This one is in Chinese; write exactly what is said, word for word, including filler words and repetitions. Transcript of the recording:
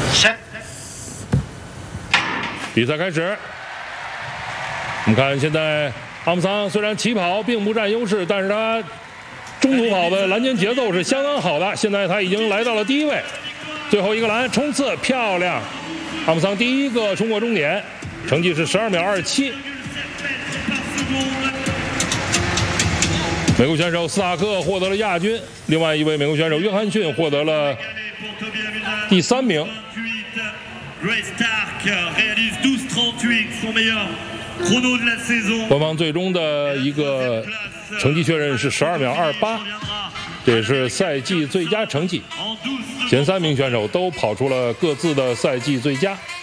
比赛开始，我们看现在阿姆桑虽然起跑并不占优势，但是他中途跑的拦截节奏是相当好的。现在他已经来到了第一位，最后一个栏冲刺漂亮，阿姆桑第一个冲过终点，成绩是十二秒二七。美国选手斯塔克获得了亚军，另外一位美国选手约翰逊获得了第三名。 官方最终的一个成绩确认是十二秒二八，这也是赛季最佳成绩。前三名选手都跑出了各自的赛季最佳。